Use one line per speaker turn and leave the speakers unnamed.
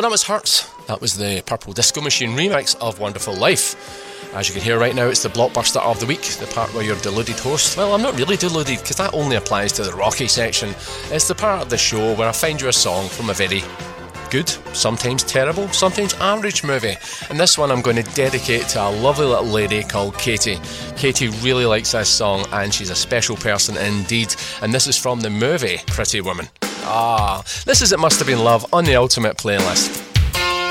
Well, that was Hurts. That was the Purple Disco Machine remix of Wonderful Life. As you can hear right now, it's the blockbuster of the week, the part where you're deluded host. Well, I'm not really deluded, because that only applies to the Rocky section. It's the part of the show where I find you a song from a very good, sometimes terrible, sometimes average movie. And this one I'm going to dedicate to a lovely little lady called Katie. Katie really likes this song, and she's a special person indeed. And this is from the movie Pretty Woman. This is It Must Have Been Love on the Ultimate Playlist.